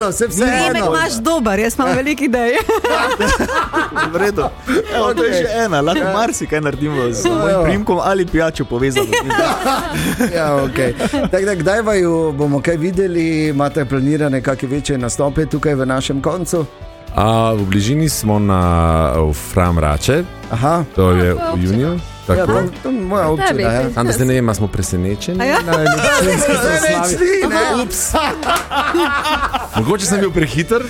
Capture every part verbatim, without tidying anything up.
vse vseeno. Imek imaš dober, jaz imam veliko idej. V redu. Evo, to je še ena, lahko marsikaj naredimo z mojim primkom ali pijačo povezano. Ja, okej. Tak, tak, kdaj vaju bomo kaj videli, imate planirane kakšne večje nastope tukaj v našem koncu? A, v bližini smo na v Fram Rače. Aha. To je v juniju. Ja, to, to je moja občina. Ja. Tam, da se ne vem, smo presenečeni. Ja? Na členski proslavi. Ups. Mogoče sem bil prehiter.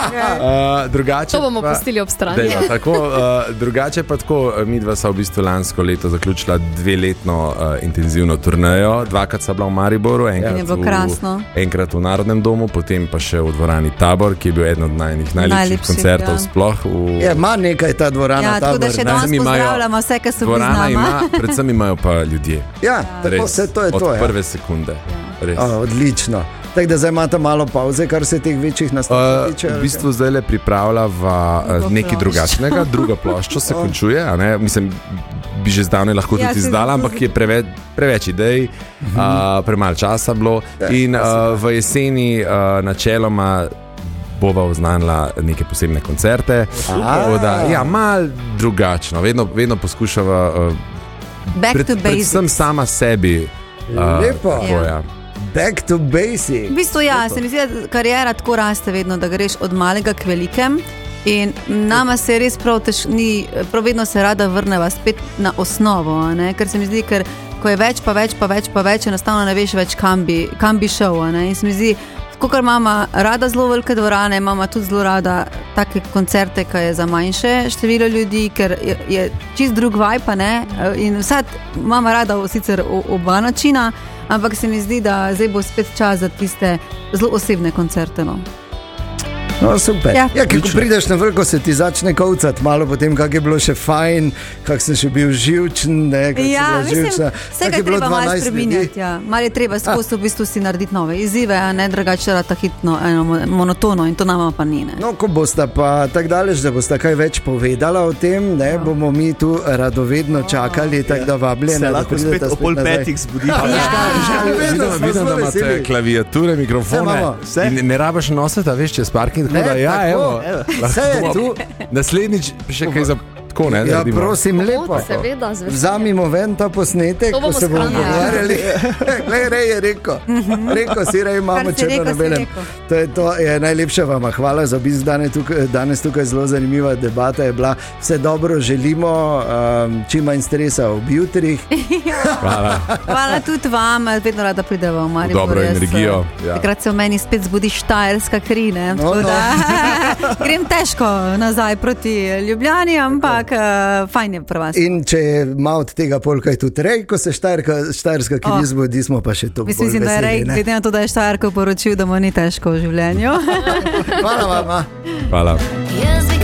Uh, drugače To bomo pa, pustili ob strani. Dejva, tako, uh, drugače pa tako, mi dva sva v bistvu lansko leto zaključila dveletno uh, intenzivno turnejo. Dvakrat sva bila v Mariboru, enkrat, je bilo krasno. v, enkrat v Narodnem domu, potem pa še v dvorani Tabor, ki je bil eden od najnih najlepših Najlepših, koncertov ja. sploh. V... Ja, ima nekaj ta dvorana. Ja, tako da Tabor, še ne? danes Predvsem imajo- pozdravljamo vse, ki so bili z Dvorana nama. ima, predvsem imajo pa ljudje. Ja, tako Res, vse to je od to. Ja. prve sekunde. Res. O, odlično. Tako da zdaj imate malo pauze, kar se teh večjih nastopov Uh, tiče. v bistvu zdaj le pripravljava uh, nekaj drugačnega, druga plošča se končuje, a ne? Mislim, bi že zdavne lahko Ja, tudi se izdala, zato ampak zdi- je preveč, preveč idej, uh, premalo časa bilo in uh, v jeseni uh, načeloma bova oznanila neke posebne koncerte. Tako da, ja, malo drugačno, vedno, vedno poskušava uh, Back pred, to predvsem basics. sama sebi. Uh, Lepo. tako, Ja. ja. Back to basic. V bistvu ja, se mi zdi, da kariera tako raste vedno, da greš od malega k velikem. In nama se res prav, tež, ni, prav vedno se rada vrneva spet na osnovo, a ne? Ker se mi zdi, ker ko je več, pa več, pa več, pa več, enostavno ne veš več, kam bi, kam bi šel. A ne? In se mi zdi, kot imamo rada zelo velike dvorane, imamo tudi zelo rada take koncerte, ki je za manjše število ljudi, ker je, je čist drug vibe, a ne? In vsad imamo rada sicer o- oba načina, ampak se mi zdi, da zdaj bo spet čas za tiste zelo osebne koncerte. No. No, super. Ja. Ja, ko prideš na vrh, se ti začne kovcati, malo potem, kak je bilo še fajn, kak sem še bil živčen. Ne, kak Ja, sem bila mislim, živčna. vse Kak je je bilo treba malo dvanajst spreminjati. ljudi. Ja. Malo je treba skozi v bistvu si narediti nove izzive, a ne drugače rata hitno, eno mo- monotono in to nama pa ni. Ne. No, ko boste pa tako daleč, da boste kaj več povedala o tem, ne, bomo mi tu radovedno čakali, tako da vabljene, Se da lahko spet pridete o pol nazaj. petih zbudi. Ja. Vidim, smo vidim, zelo da imate veseli. klaviature, Vse mikrofone. imamo. Vse. In ne rabiš nositi, a veš, čez parking. Tako Ne, da, ja, tako, evo, evo. lahko Vse je bomo- tu. Naslednjič še kaj za tako, ne? Ja, naredimo. prosim, lepo. Seveda, z veseljem. Vzamimo ven ta posnetek, To ko bomo se bomo shranili. pogovarjali. Glej, rej je rekel. Rekel si, rej imamo Kar si črno rekel, na si belem. rekel. To je to, je najlepša vama. Hvala za obisk danes tukaj, danes tukaj zelo zanimiva debata je bila. Vse dobro želimo, um, čim manj stresa ob jutrih. Hvala. Hvala tudi vam, vedno rada prideva v Maribor. Dobro Jaz, energijo, eh, ja. Takrat se v meni spet zbudi štajerska kri, ne. No, Tako no. da grem težko nazaj proti Ljubljani, ampak uh, fajn je pri vas. In če ima od tega polka tudi rej, ko se štajerka, štajerska kri Oh. zbudi, smo pa še to Mislim, bolj mislim, da je veseli. rej, ne? glede na to, da je Štajerko poročil, da mu ni težko v življenju. Hvala vama. Hvala. Jaz